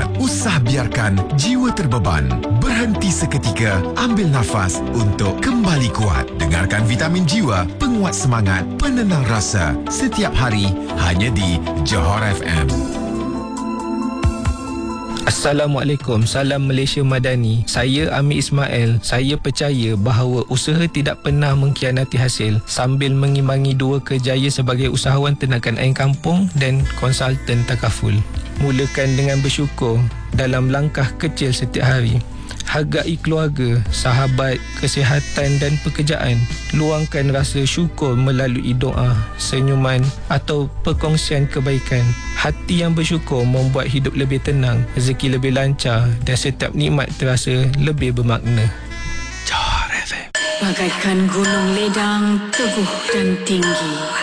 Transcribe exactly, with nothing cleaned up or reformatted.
kuat. Usah biarkan jiwa terbeban. Berhenti seketika, ambil nafas untuk kembali kuat. Dengarkan Vitamin Jiwa, penguat semangat, penenang rasa. Setiap hari, hanya di Johor F M. Assalamualaikum, salam Malaysia Madani. Saya Amir Ismail. Saya percaya bahawa usaha tidak pernah mengkhianati hasil. Sambil mengimbangi dua kerjaya sebagai usahawan tenaga air kampung dan konsultan takaful. Mulakan dengan bersyukur dalam langkah kecil setiap hari. Hargai keluarga, sahabat, kesihatan dan pekerjaan. Luangkan rasa syukur melalui doa, senyuman atau perkongsian kebaikan. Hati yang bersyukur membuat hidup lebih tenang, rezeki lebih lancar dan setiap nikmat terasa lebih bermakna. Johor F M. Bagaikan gunung ledang, teguh dan tinggi,